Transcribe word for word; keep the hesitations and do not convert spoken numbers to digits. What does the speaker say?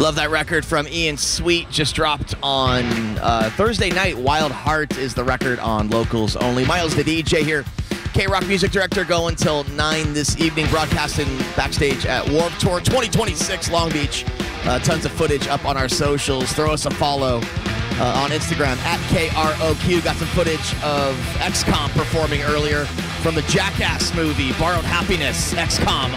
Love that record from Ian Sweet. Just dropped on uh, Thursday night. Wild Heart is the record on Locals Only. Miles the D J here. K-Rock Music Director going till nine this evening. Broadcasting backstage at Warped Tour twenty twenty-six Long Beach. Uh, tons of footage up on our socials. Throw us a follow uh, on Instagram at K R O Q. Got some footage of X COM performing earlier from the Jackass movie, Borrowed Happiness, X COM.